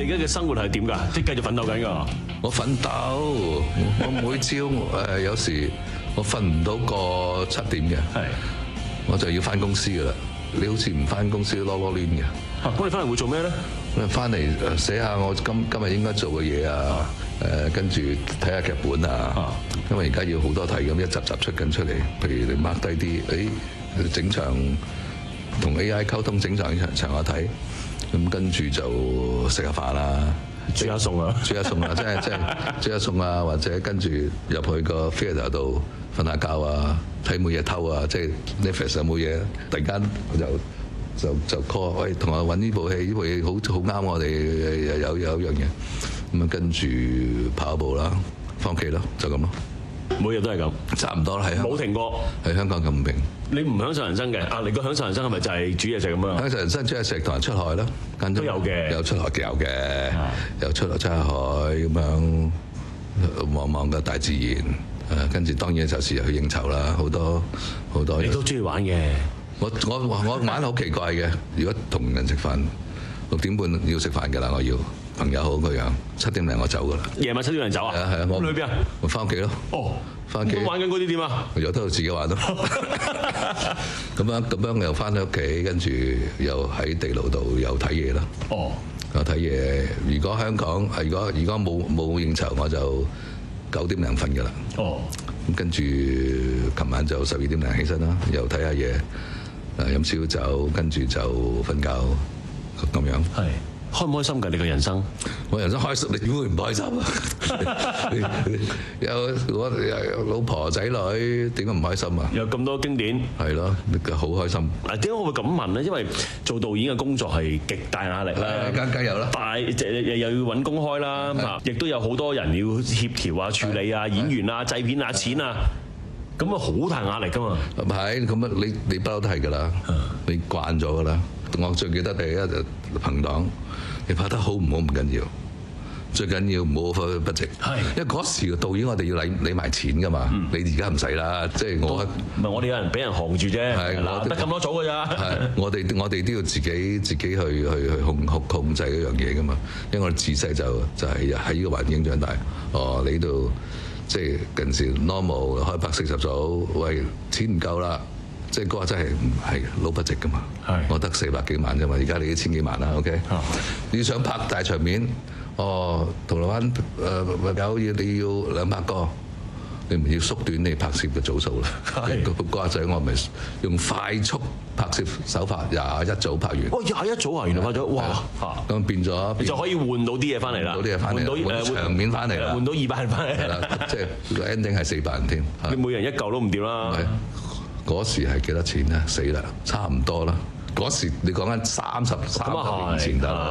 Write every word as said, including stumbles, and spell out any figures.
家嘅生活係點㗎？即係繼續奮鬥緊㗎。 我奮鬥，我每朝誒有時我瞓唔到過七點嘅， 係， 我就要翻公司㗎啦。你好似唔翻公司都囉囉攣嘅。 咁你翻嚟會做咩咧？ 咁翻嚟寫下我今今日應該做嘅嘢啊，誒跟住睇下劇本啊，因為而家要好多睇咁一集集出緊出嚟。譬如你 mark 低啲，誒整場同 A I 溝通整場場場下睇，咁跟住就食下飯啦。 煮下餸啊！ 煮下餸啊！即係即係煮下餸啊，或者跟住入去個 theatre 度瞓下覺啊，睇冇嘢偷啊，即係 Netflix 有冇嘢，突然間我就就就 call， 喂，同我揾呢部戲，呢部戲好好啱我哋，有有一樣嘢，咁啊跟住跑步啦，翻屋企咯，就咁咯。 每日都係咁， 差唔多啦，係冇停過。 喺香港咁唔平。 你唔享受人生嘅啊？你個享受人生係咪就係煮嘢食咁樣？ 享受人生煮嘢食同人出海咯， 都有嘅， 有出海嘅有嘅，有出海出下海咁樣望望個大自然，誒跟住當然就時日去應酬啦，好多好多。你都中意玩嘅。 我我我玩好奇怪嘅，如果同人食飯，六點半要食飯㗎啦，我要朋友好嗰樣，七點零我走㗎啦。 夜晚七點零走啊？ 係啊係啊，我去邊啊？ 我翻屋企咯。 哦， 翻屋企。 玩緊嗰啲點啊？ 由得我自己玩咯。咁樣咁樣又翻到屋企，跟住又喺地牢度又睇嘢啦。 哦， 又睇嘢。如果香港係如果如果冇冇應酬，我就九點零瞓㗎啦。 哦。 咁跟住琴晚就十二點零起身啦，又睇下嘢。誒飲少酒，跟住就瞓覺咁樣。 係開唔開心㗎？你個人生？ 我人生開心，你點會唔開心啊？有我有老婆仔女，點解唔開心啊？ 有咁多經典， 係咯，好開心。 嗱，點解我會咁問咧？因為做導演嘅工作係極大壓力啦， 梗梗有啦， 大又又要揾公開啦，嚇，亦都有好多人要協調啊、處理啊、演員啊、製片啊、錢啊。咁啊，好大壓力噶嘛？ 唔係，咁啊，你你不嬲都係噶啦，你慣咗噶啦。我最記得第一就朋黨，你拍得好唔好唔緊要，最緊要唔好不值。係，因為嗰時嘅導演我哋要理理埋錢噶嘛，你而家唔使啦，即係我唔係我哋有人俾人行住啫，嗱得咁多組㗎咋。 係，我哋我哋都要自己自己去去去控控控制嗰樣嘢噶嘛，因為我哋自細就就係喺呢個環境長大。哦，你度。即係近時 normal 開拍四十組，喂錢唔夠啦，即係嗰個真係唔係撈不值噶嘛。係，我得四百幾萬啫嘛，而家你一千幾萬啦 ，OK。啊，你想拍大場面，哦，銅鑼灣誒有要你要兩百個，你唔要縮短你拍攝嘅組數啦。係，個瓜仔我咪用快速拍攝手法，廿一組拍完。 哦，廿一組啊，原來拍咗，哇！ 咁變咗， 就可以換到啲嘢翻嚟啦， 換到啲嘢翻嚟，換到場面翻嚟啦， 換到二百人翻嚟。係啦， 即係個 ending 係四百人添。 你每人一嚿都唔掂啦。 嗰時係幾多錢咧？死啦，差唔多啦。嗰時你講緊三十三十年前得啦。